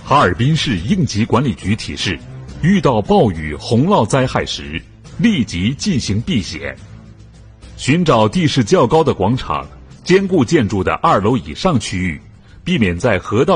哈尔滨市应急管理局提示，遇到暴雨、洪涝灾害时，立即进行避险。寻找地势较高的广场、坚固建筑的2楼以上区域，避免在河道